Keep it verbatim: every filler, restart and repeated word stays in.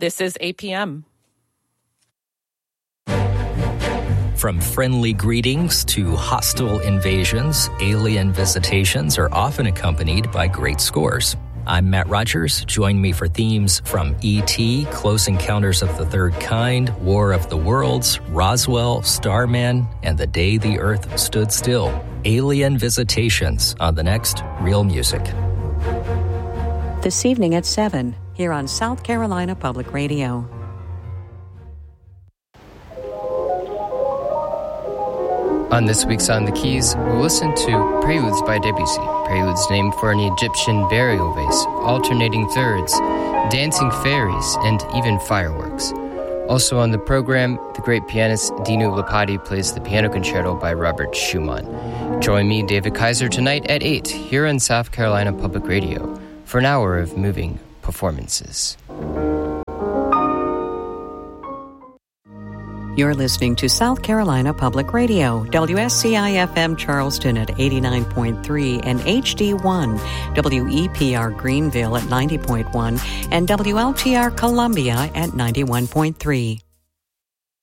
This is A P M. From friendly greetings to hostile invasions, alien visitations are often accompanied by great scores. I'm Matt Rogers. Join me for themes from E T, Close Encounters of the Third Kind, War of the Worlds, Roswell, Starman, and The Day the Earth Stood Still. Alien visitations on the next Real Music. This evening at seven, here on South Carolina Public Radio. On this week's On the Keys, we'll listen to Preludes by Debussy, preludes named for an Egyptian burial vase, alternating thirds, dancing fairies, and even fireworks. Also on the program, the great pianist Dinu Lipati plays the piano concerto by Robert Schumann. Join me, David Kaiser, tonight at eight here on South Carolina Public Radio for an hour of moving performances. You're listening to South Carolina Public Radio, W S C I F M Charleston at eighty-nine point three and H D one, W E P R Greenville at ninety point one, and W L T R Columbia at ninety-one point three.